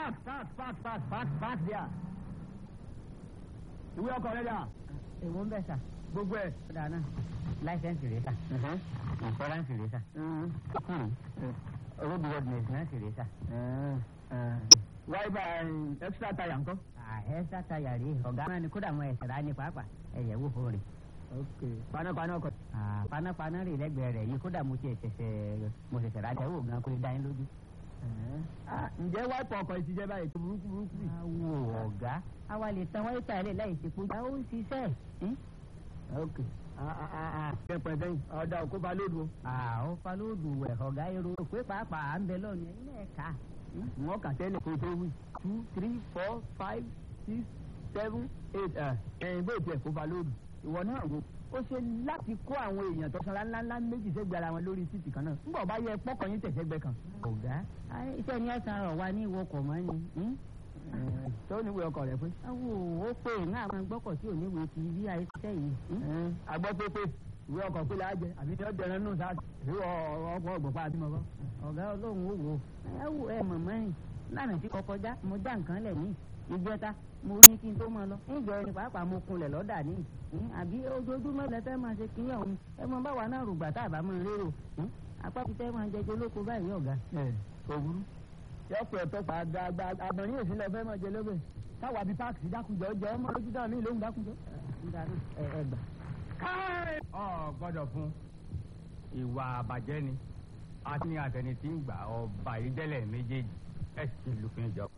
park there. Ìwé ọkọ̀ rẹ̀ dà. Èwo ń bẹ̀ sà. Gbogbo ẹ̀. Ó dáa náà. Láìsẹ̀nsì rẹ̀ sà. Ìnṣọ́ránsì rẹ̀ sà. Roadworthiness náà sì rẹ̀ sà. Wáyé extra tire ńkọ́. Extra tire rèé ọ̀gá náà ni kódà mo ẹ̀sẹ̀ rà ní pàápàá ẹ̀yẹ̀ wò fún rẹ̀. Ok. Panápaná ọkọ̀. Panápaná rè lẹ́gbẹ̀ẹ́ rẹ̀ yìí kódà mo ṣẹ̀ṣẹ̀ rà jẹ́ wò gan kó lè dá yín lójú. Ǹjẹ́ wáìpù ọkọ̀ ìtìjẹ́ báyìí tó burúkú sí? Wo ọ̀gá àwa lè tan wáyé tààlẹ̀ láì ṣe fún ó ń ṣiṣẹ́. Ok. Kẹpẹ sẹ́yìn ọ̀dà òkú balóòdù. Ó falóòdù wẹ̀ ọ̀gá èrò pé pàápàá à ń bẹ lọ́ọ̀nù ẹ̀yin náà ẹ̀ka. Wọ́n kà tẹ́lẹ̀ kó tó wí 2, 3, 4, 5, 6, 7, 8 ẹ̀yìn bó tiẹ̀ kó balóòdù. Ìwọ náà wo ó ṣe láti kó àwọn èèyàn tó sanra ńláńlá méjì sẹ́gbẹ̀ẹ́ ara wọn lórí títì kan náà. Ńgbà bá yẹ pọ́kàn yín tẹ̀sẹ̀gbẹ́ kan. Ọ̀gá iṣẹ́ ni ẹ̀sán rọ̀ wá ní ìwọkọ̀ mọ́ ni. Tó níwèé ọkọ̀ rẹ̀ pé. Ó pè ní àwọn gbọ́kọ̀ tí ò níwèé ti bí àìsíṣẹ́ yìí. Àgbọ̀ pépé ìwé ọkọ̀ pé láàjẹ àbí ní ọ̀dẹ̀rẹ̀ nù sáà ìwé ọkọ̀ ọ̀gbọ̀pá àti mọ̀kọ́. Ọ̀gá Ọlọ́run ó wò ó ẹ mọ̀mọ́ yìí lánàá tí kọ́kọ́ já mo já nǹkan lẹ̀ ní ìjẹta mo rí kí n tó máa lọ níjọ ẹni pàápàá mo kunlẹ̀ lọ́dà ní àbí ojoojúmọ́ lẹ fẹ́ máa ṣe kíyàn òun ẹ mọ báwa náà rògbà tá a bá máa rérò apá ti fẹ́ máa jẹjẹ lóko báyìí ọ̀gá. Òwúrú yọpọ̀ ẹ̀tọ́ pàdàgbà àbọ̀nyé èsì lọ fẹ́ máa jẹ lóbẹ̀ káwa bíi páàkì dákúnjọ jẹ ọmọ lójú dáhùn ní ìlú òun dákúnjọ. Ẹgbà. Gbọ́dọ̀ fún ìwà àbàjẹ́ ni àti ní àtẹni tí ń gbà ọba ìdẹ́lẹ̀ méjèèjì ẹ̀ sì lùfin ìjọba.